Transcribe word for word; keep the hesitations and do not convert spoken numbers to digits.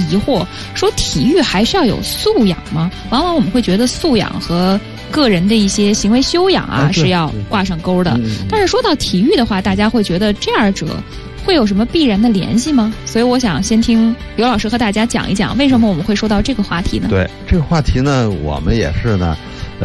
疑惑，说体育还需要有素养吗？往往我们会觉得素养和个人的一些行为修养啊是要挂上钩的，但是说到体育的话，大家会觉得这二者会有什么必然的联系吗？所以我想先听刘老师和大家讲一讲，为什么我们会说到这个话题呢？ 对，这个话题呢，我们也是呢